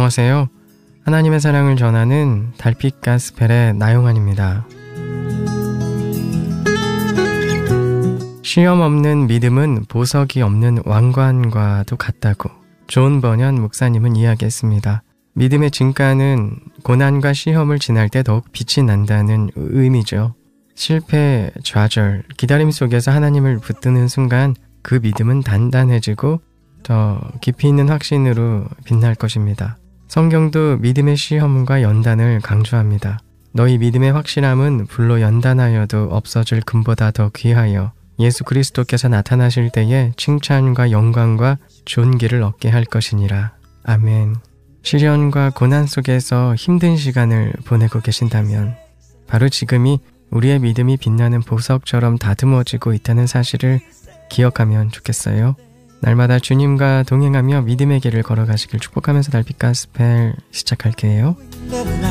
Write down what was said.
안녕하세요. 하나님의 사랑을 전하는 달빛 가스펠의 나용환입니다. 시험 없는 믿음은 보석이 없는 왕관과도 같다고 존 버년 목사님은 이야기했습니다. 믿음의 증가는 고난과 시험을 지날 때 더욱 빛이 난다는 의미죠. 실패, 좌절, 기다림 속에서 하나님을 붙드는 순간 그 믿음은 단단해지고 더 깊이 있는 확신으로 빛날 것입니다. 성경도 믿음의 시험과 연단을 강조합니다. 너희 믿음의 확실함은 불로 연단하여도 없어질 금보다 더 귀하여 예수 그리스도께서 나타나실 때에 칭찬과 영광과 존귀를 얻게 할 것이니라. 아멘. 시련과 고난 속에서 힘든 시간을 보내고 계신다면 바로 지금이 우리의 믿음이 빛나는 보석처럼 다듬어지고 있다는 사실을 기억하면 좋겠어요. 날마다 주님과 동행하며 믿음의 길을 걸어가시길 축복하면서 달빛 가스펠 시작할게요.